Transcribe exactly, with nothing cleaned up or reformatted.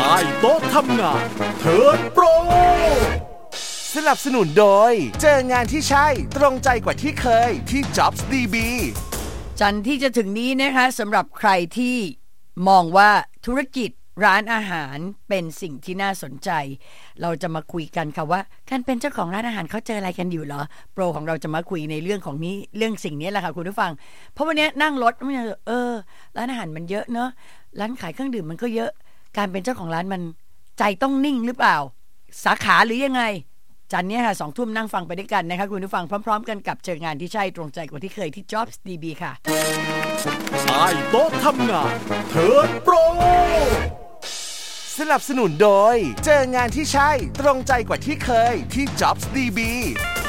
ต้โต๊ะทำงานเทิร์นโปรสนับสนุนโดยเจองานที่ใช่ตรงใจกว่าที่เคยที่ Jobs ดี บีจันทร์ที่จะถึงนี้นะคะสำหรับใครที่มองว่าธุรกิจร้านอาหารเป็นสิ่งที่น่าสนใจเราจะมาคุยกันค่ะว่าการเป็นเจ้าของร้านอาหารเขาเจออะไรกันอยู่เหรอโปรของเราจะมาคุยในเรื่องของนี้เรื่องสิ่งนี้แหละค่ะคุณผู้ฟังเพราะวันนี้นั่งรถเออร้านอาหารมันเยอะเนอะร้านขายเครื่องดื่มมันก็เยอะการเป็นเจ้าของร้านมันใจต้องนิ่งหรือเปล่าสาขาหรือยังไงจันเนี่ยค่ะสองทุ่มนั่งฟังไปด้วยกันนะคะคุณผู้ฟังพร้อมๆกันกับเจองานที่ใช่ตรงใจกว่าที่เคยที่ Jobs ดี บี ค่ะใต้โต๊ะทำงานเทิร์นโปรสนับสนุนโดยเจองานที่ใช่ตรงใจกว่าที่เคยที่ Jobs ดี บี